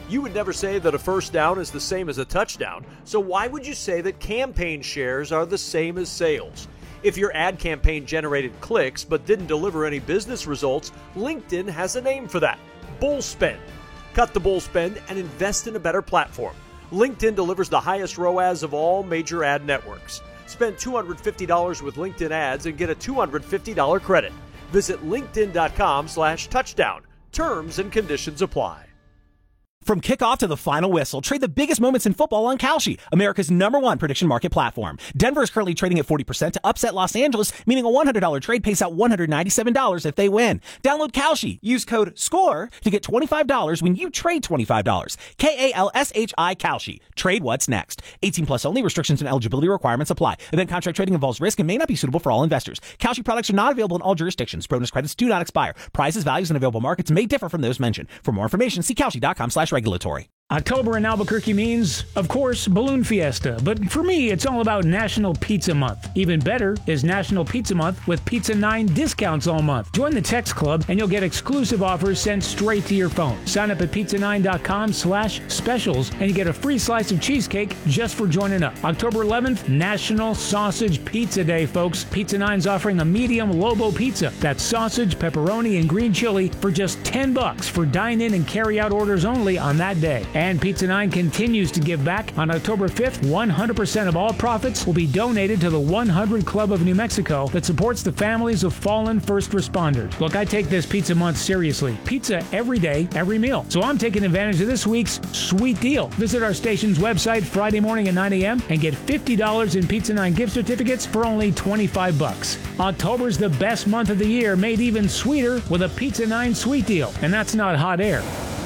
You would never say that a first down is the same as a touchdown, so why would you say that campaign shares are the same as sales? If your ad campaign generated clicks but didn't deliver any business results, LinkedIn has a name for that: bull spend. Cut the bull spend and invest in a better platform. LinkedIn delivers the highest ROAS of all major ad networks. Spend $250 with LinkedIn ads and get a $250 credit. Visit linkedin.com/touchdown. Terms and conditions apply. From kickoff to the final whistle, trade the biggest moments in football on Kalshi, America's #1 prediction market platform. Denver is currently trading at 40% to upset Los Angeles, meaning a $100 trade pays out $197 if they win. Download Kalshi. Use code SCORE to get $25 when you trade $25. KALSHI Kalshi. Trade what's next. 18 plus only. Restrictions and eligibility requirements apply. Event contract trading involves risk and may not be suitable for all investors. Kalshi products are not available in all jurisdictions. Bonus credits do not expire. Prices, values, and available markets may differ from those mentioned. For more information, see Kalshi.com/regulatory. October in Albuquerque means, of course, Balloon Fiesta. But for me, it's all about National Pizza Month. Even better is National Pizza Month with Pizza 9 discounts all month. Join the text club and you'll get exclusive offers sent straight to your phone. Sign up at pizza9.com/specials and you get a free slice of cheesecake just for joining up. October 11th, National Sausage Pizza Day, folks. Pizza 9's offering a medium Lobo pizza. That's sausage, pepperoni, and green chili for just $10 for dine-in and carry-out orders only on that day. And Pizza 9 continues to give back. On October 5th, 100% of all profits will be donated to the 100 Club of New Mexico that supports the families of fallen first responders. Look, I take this Pizza Month seriously. Pizza every day, every meal. So I'm taking advantage of this week's sweet deal. Visit our station's website Friday morning at 9 a.m. and get $50 in Pizza 9 gift certificates for only $25. October's the best month of the year, made even sweeter with a Pizza 9 sweet deal. And that's not hot air.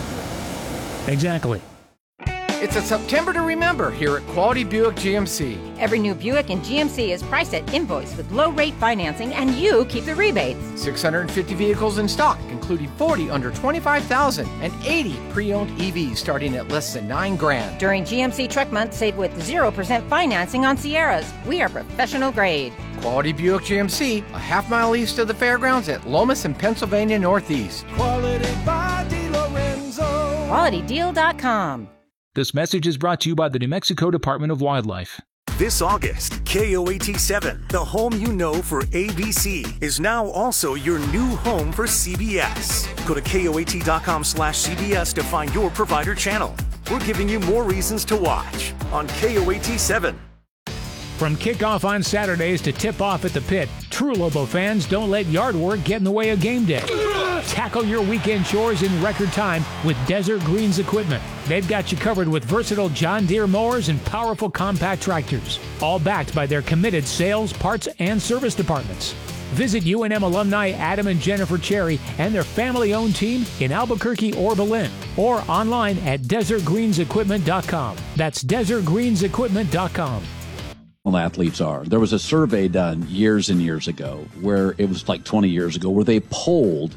Exactly. It's a September to remember here at Quality Buick GMC. Every new Buick in GMC is priced at invoice with low-rate financing, and you keep the rebates. 650 vehicles in stock, including 40 under $25,000 and 80 pre-owned EVs starting at less than $9,000. During GMC Truck Month, save with 0% financing on Sierras. We are professional grade. Quality Buick GMC, a half-mile east of the fairgrounds at Lomas and Pennsylvania Northeast. Quality by DeLorenzo. QualityDeal.com. This message is brought to you by the New Mexico Department of Wildlife. This August, KOAT7, the home you know for ABC, is now also your new home for CBS. Go to KOAT.com/CBS to find your provider channel. We're giving you more reasons to watch on KOAT7. From kickoff on Saturdays to tip-off at the pit, true Lobo fans don't let yard work get in the way of game day. Tackle your weekend chores in record time with Desert Greens equipment. They've got you covered with versatile John Deere mowers and powerful compact tractors, all backed by their committed sales, parts, and service departments. Visit UNM alumni Adam and Jennifer Cherry and their family-owned team in Albuquerque or Belen, or online at desertgreensequipment.com. That's desertgreensequipment.com. Athletes are. There was a survey done years and years ago, where it was like 20 years ago, where they polled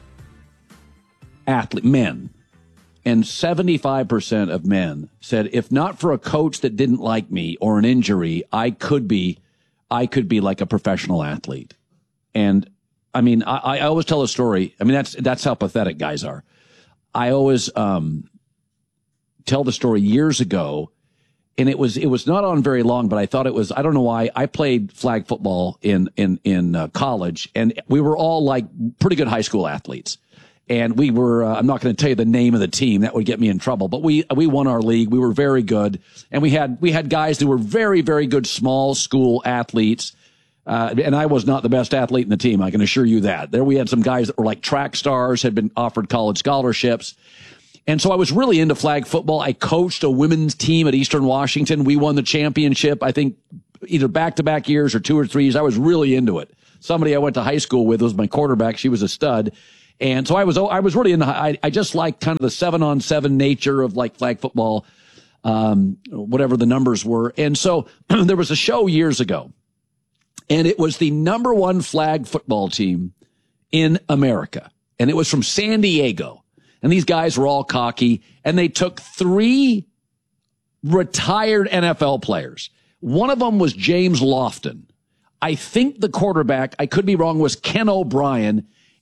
men, and 75% of men said, if not for a coach that didn't like me or an injury, I could be like a professional athlete. And I mean, I always tell a story. I mean, that's how pathetic guys are. I always tell the story years ago. And it was not on very long, but I thought it was, I don't know why. I played flag football in college, and we were all like pretty good high school athletes. And we were, I'm not going to tell you the name of the team, that would get me in trouble, but we won our league. We were very good. And we had guys that were very, very good small school athletes. And I was not the best athlete in the team, I can assure you that. There we had some guys that were like track stars, had been offered college scholarships. And so I was really into flag football. I coached a women's team at Eastern Washington. We won the championship, I think, either back-to-back years or 2 or 3 years. I was really into it. Somebody I went to high school with was my quarterback. She was a stud. And so I was really into, I just liked kind of the 7-on-7 nature of like flag football, whatever the numbers were. And so there was a show years ago, and it was the #1 flag football team in America. And it was from San Diego. And these guys were all cocky, and they took 3 retired NFL players. One of them was James Lofton. I think the quarterback, I could be wrong, was Ken O'Brien.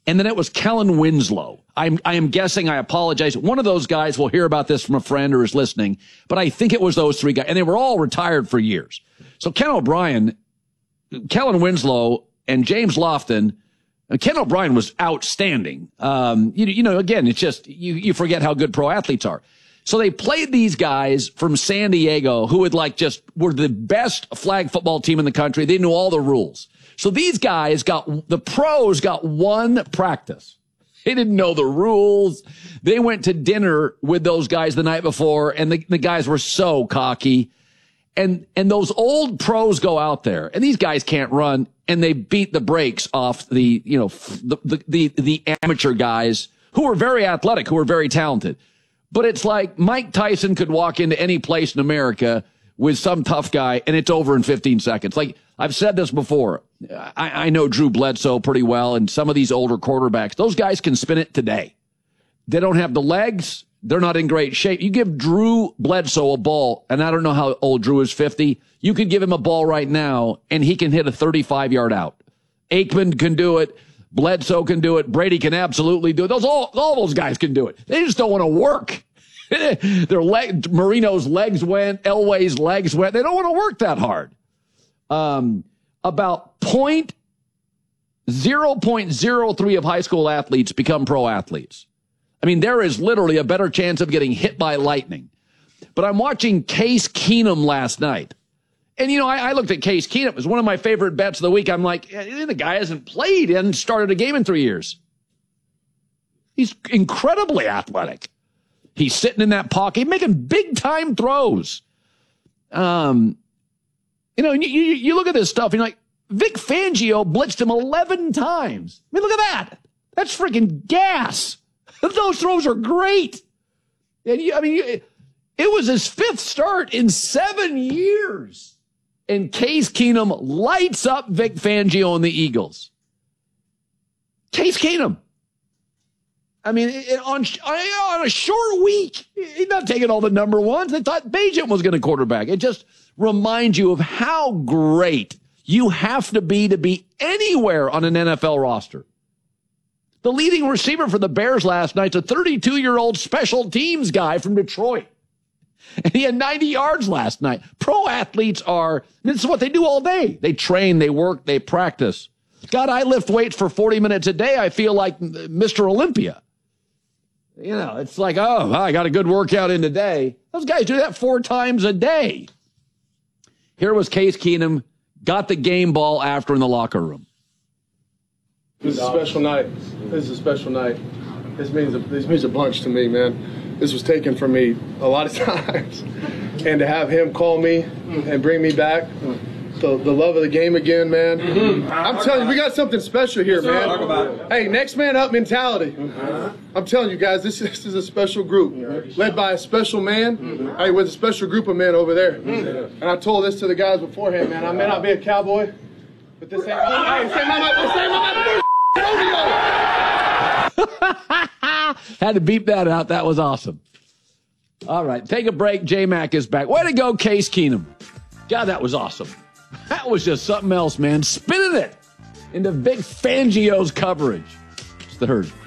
and then it was Kellen Winslow. I am guessing, I apologize. One of those guys will hear about this from a friend or is listening, but I think it was those three guys, and they were all retired for years. So Ken O'Brien, Kellen Winslow, and James Lofton. Ken O'Brien was outstanding. You know, again, it's just, you forget how good pro athletes are. So they played these guys from San Diego who were the best flag football team in the country. They knew all the rules. So these guys the pros got one practice. They didn't know the rules. They went to dinner with those guys the night before, and the guys were so cocky. And those old pros go out there, and these guys can't run, and they beat the brakes off the amateur guys who were very athletic, who were very talented. But it's like Mike Tyson could walk into any place in America with some tough guy, and it's over in 15 seconds. Like, I've said this before. I know Drew Bledsoe pretty well, and some of these older quarterbacks, those guys can spin it today. They don't have the legs. They're not in great shape. You give Drew Bledsoe a ball, and I don't know how old Drew is, 50. You could give him a ball right now, and he can hit a 35-yard out. Aikman can do it. Bledsoe can do it. Brady can absolutely do it. All those guys can do it. They just don't want to work. Marino's legs went. Elway's legs went. They don't want to work that hard. About 0.03 of high school athletes become pro athletes. I mean, there is literally a better chance of getting hit by lightning. But I'm watching Case Keenum last night. And, you know, I looked at Case Keenum. It was one of my favorite bets of the week. I'm like, the guy hasn't played and started a game in 3 years. He's incredibly athletic. He's sitting in that pocket, making big-time throws. You know, you look at this stuff, and you're like, Vic Fangio blitzed him 11 times. I mean, look at that. That's freaking gas. Those throws are great. And it was his fifth start in 7 years. And Case Keenum lights up Vic Fangio and the Eagles. Case Keenum. I mean, on a short week, he's not taking all the number ones. They thought Bagent was going to quarterback. It just reminds you of how great you have to be anywhere on an NFL roster. The leading receiver for the Bears last night's a 32-year-old special teams guy from Detroit. And he had 90 yards last night. Pro athletes this is what they do all day. They train, they work, they practice. God, I lift weights for 40 minutes a day. I feel like Mr. Olympia. You know, it's like, I got a good workout in today. Those guys do that 4 times a day. Here was Case Keenum, got the game ball after in the locker room. This is a special night. This is a special night. This means a bunch to me, man. This was taken from me a lot of times. And to have him call me and bring me back, the love of the game again, man. I'm telling you, we got something special here, man. Hey, next man up mentality. I'm telling you guys, this is a special group led by a special man. Hey, with a special group of men over there. And I told this to the guys beforehand, man. I may not be a cowboy, but this ain't my Had to beep that out. That was awesome. All right, take a break. J-Mac is back. Way to go, Case Keenum. God, that was awesome. That was just something else, man. Spinning it into Vic Fangio's coverage. It's the Herd.